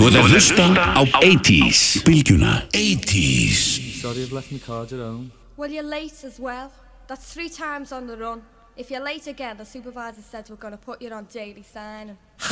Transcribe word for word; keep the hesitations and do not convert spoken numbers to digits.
Þú ert að hlusta á eighties Bylgjuna. eighties. Sorry I've left my card at home. Well, you're late as well. That's three times on the run. If you're late again, the supervisor said we're going to put you on daily signing.